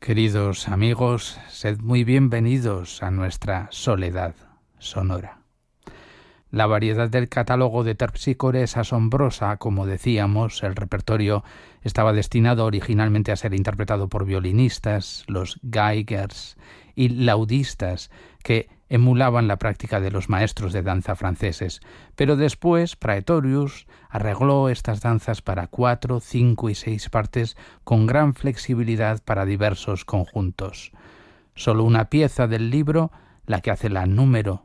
Queridos amigos, sed muy bienvenidos a nuestra soledad sonora. La variedad del catálogo de Terpsícore es asombrosa. Como decíamos, el repertorio estaba destinado originalmente a ser interpretado por violinistas, los geigers y laudistas, que emulaban la práctica de los maestros de danza franceses, pero después Praetorius arregló estas danzas para 4, 5 y 6 partes con gran flexibilidad para diversos conjuntos. Solo una pieza del libro, la que hace la número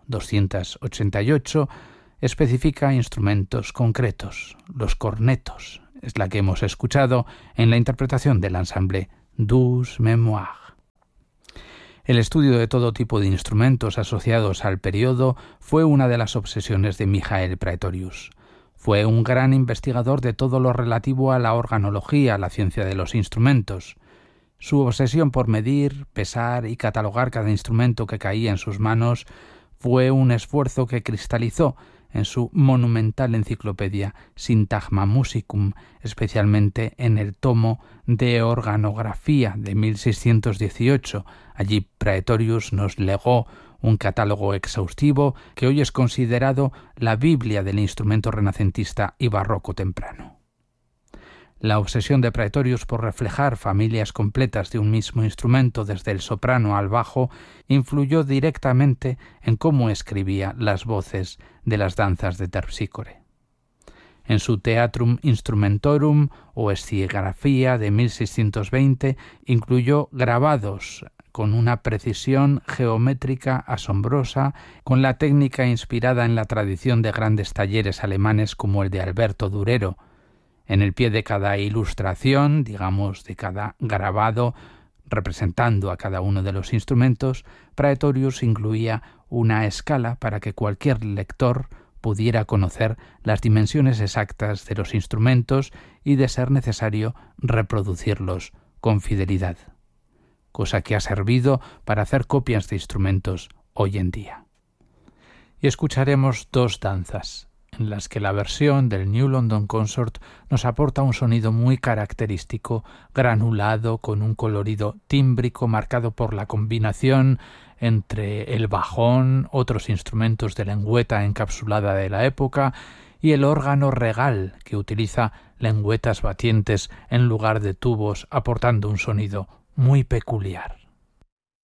288, especifica instrumentos concretos, los cornetos. Es la que hemos escuchado en la interpretación del ensamble Douze Mémoires. El estudio de todo tipo de instrumentos asociados al periodo fue una de las obsesiones de Michael Praetorius. Fue un gran investigador de todo lo relativo a la organología, la ciencia de los instrumentos. Su obsesión por medir, pesar y catalogar cada instrumento que caía en sus manos fue un esfuerzo que cristalizó en su monumental enciclopedia Syntagma Musicum, especialmente en el tomo de organografía de 1618. Allí Praetorius nos legó un catálogo exhaustivo que hoy es considerado la Biblia del instrumento renacentista y barroco temprano. La obsesión de Praetorius por reflejar familias completas de un mismo instrumento desde el soprano al bajo influyó directamente en cómo escribía las voces de las danzas de Terpsícore. En su Theatrum Instrumentorum o escigrafía de 1620 incluyó grabados con una precisión geométrica asombrosa, con la técnica inspirada en la tradición de grandes talleres alemanes como el de Alberto Durero. En el pie de cada ilustración, digamos, de cada grabado, representando a cada uno de los instrumentos, Praetorius incluía una escala para que cualquier lector pudiera conocer las dimensiones exactas de los instrumentos y, de ser necesario, reproducirlos con fidelidad, cosa que ha servido para hacer copias de instrumentos hoy en día. Y escucharemos dos danzas, en las que la versión del New London Consort nos aporta un sonido muy característico, granulado, con un colorido tímbrico marcado por la combinación entre el bajón, otros instrumentos de lengüeta encapsulada de la época, y el órgano regal, que utiliza lengüetas batientes en lugar de tubos, aportando un sonido muy peculiar.